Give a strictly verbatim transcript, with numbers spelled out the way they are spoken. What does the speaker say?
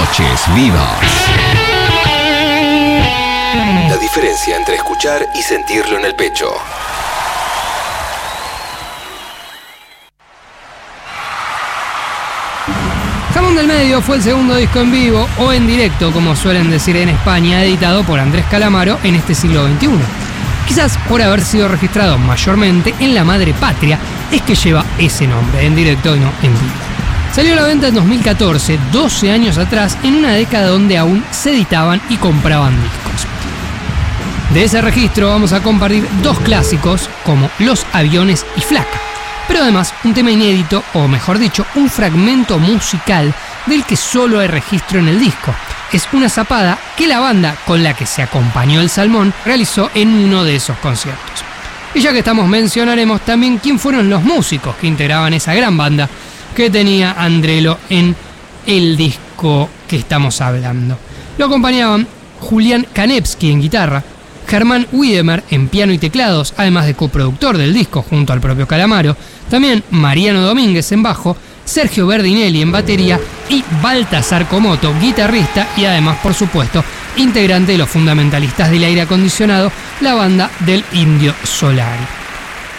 Noches Vivas. La diferencia entre escuchar y sentirlo en el pecho. Jamón del Medio fue el segundo disco en vivo o en directo, como suelen decir en España, editado por Andrés Calamaro en este siglo veintiuno. Quizás por haber sido registrado mayormente en la madre patria, es que lleva ese nombre, en directo y no en vivo. Salió a la venta en dos mil catorce, doce años atrás, en una década donde aún se editaban y compraban discos. De ese registro vamos a compartir dos clásicos como Los Aviones y Flaca, pero además un tema inédito, o mejor dicho, un fragmento musical del que solo hay registro en el disco. Es una zapada que la banda con la que se acompañó el Salmón realizó en uno de esos conciertos. Y ya que estamos, mencionaremos también quién fueron los músicos que integraban esa gran banda que tenía Andrelo en el disco que estamos hablando. Lo acompañaban Julián Kanevsky en guitarra, Germán Wiedemer en piano y teclados, además de coproductor del disco junto al propio Calamaro, también Mariano Domínguez en bajo, Sergio Berdinelli en batería y Baltasar Comoto, guitarrista y además, por supuesto, integrante de los Fundamentalistas del Aire Acondicionado, la banda del Indio Solari.